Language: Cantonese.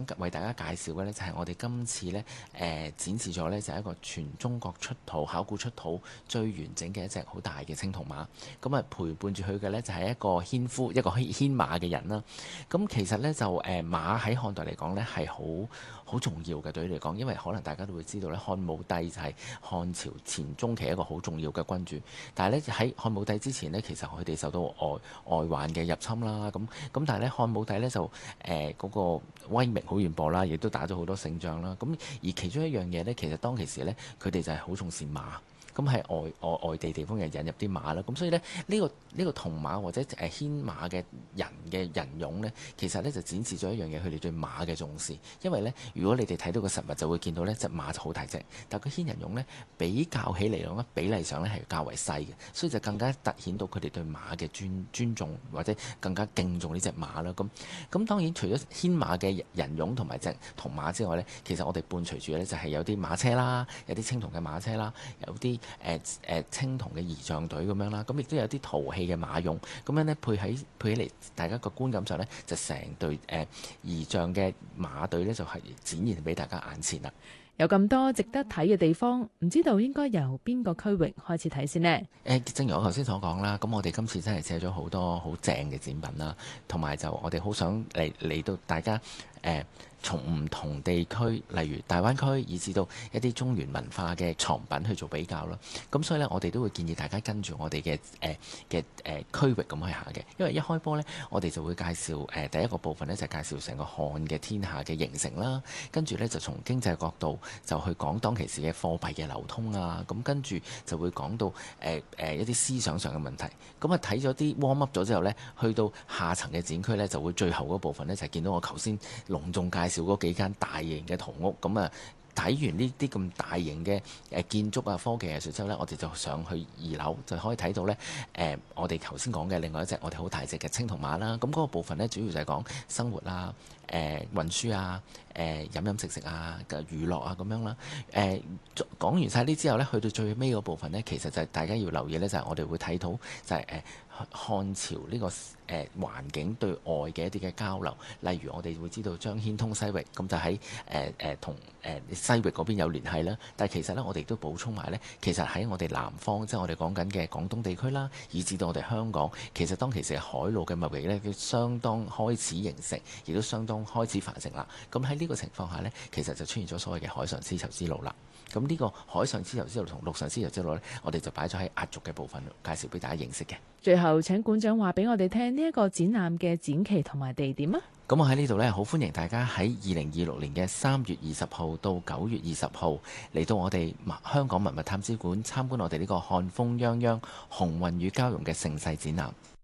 為大家介紹嘅呢，就係我哋今次呢展示咗呢，就係一個全中國考古出土最完整嘅一隻好大嘅青銅馬。咁啊陪伴住佢嘅呢，就係一個牽夫，一個牽馬嘅人啦。咁其實呢，就馬喺漢代嚟講呢，係好重要嘅，對於嚟講，因為可能大家都會知道呢，漢武帝就係漢朝前中期一個好重要嘅君主。但係呢，喺漢武帝之前呢，其實佢哋受到外患嘅入侵啦。咁但係呢，漢武帝呢，就嗰個威名好遠播啦，亦都打咗好多勝仗啦。咁而其中一樣嘢呢，其實當其時呢，佢哋就係好重視馬。咁喺外地地方又引入啲馬啦，咁所以呢，呢個銅馬或者牽馬嘅人俑呢，其實呢就展示咗一樣嘢，佢哋對馬嘅重視。因為呢，如果你哋睇到個實物就會見到呢隻馬就好大隻，但佢牽人俑呢，比較起嚟講呢，比例上呢係較為細嘅，所以就更加突顯到佢哋對馬嘅尊重或者更加敬重呢隻馬啦。咁當然除咗牽馬嘅人俑同埋隻銅馬之外呢，其實我哋伴隨住呢就係有啲馬車啦，有啲青銅嘅馬車啦，有啲青銅嘅儀仗隊咁樣啦，咁亦都有啲陶器嘅馬俑，咁樣呢，配起嚟，大家個觀感上呢，就成隊儀仗嘅馬隊呢，就係展現俾大家眼前啦。 有咁多值得睇嘅地方，唔知道應該由邊個區域開始睇先呢？ 正如我頭先所講啦，咁我哋今次真係借咗好多好正嘅展品啦，同埋就我哋好想嚟到大家從唔同地區，例如大灣區，以至到一啲中原文化嘅藏品去做比較啦。咁所以呢，我哋都會建議大家跟住我哋嘅區域咁去行嘅。因為一開波呢，我哋就會介紹第一個部分呢，就係介紹成個漢嘅天下嘅形成啦。跟住呢，就從經濟角度就去講當其時嘅貨幣嘅流通啊。咁跟住就會講到一啲思想上嘅問題。咁啊睇咗啲 warm up 咗之後呢，去到下層嘅展區呢，就會最後嗰部分呢，就係見到我頭先隆重介紹嗰幾間大型嘅銅屋。咁啊睇完呢啲咁大型嘅建築啊、科技藝術之後呢，我哋就上去2樓就可以睇到呢，我哋頭先講嘅另外一隻我哋好大隻嘅青銅馬啦。咁嗰個部分呢，主要就係講生活啊、運輸啊、飲食啊、娛樂啊咁樣啦。講完晒呢之後呢，去到最尾嗰部分呢，其實就係大家要留意呢，就係我哋會睇到就係漢朝呢個環境對外嘅一啲嘅交流。例如我哋會知道張騫通西域，咁就喺同西域嗰邊有聯繫啦。但係其實呢，我哋都補充埋呢，其實喺我哋南方，即係我哋講緊嘅廣東地區啦，以至到我哋香港，其實當其時海路嘅貿易呢，都相當開始形成，亦都相當開始繁盛啦。咁喺呢個情況下呢，其實就出現咗所謂嘅海上絲綢之路啦。咁呢個海上絲綢之路同陸上絲綢之路呢，我哋就擺咗喺壓軸嘅部分介紹俾大家認識嘅。 最後請館長話俾我哋聽呢一個展覽嘅展期同埋地點啊。 咁我喺呢度呢，好歡迎大家喺2026年嘅3月20號到9月20號嚟到我哋香港文物探知館參觀我哋呢個漢風泱泱鴻運與交融嘅盛世展覽。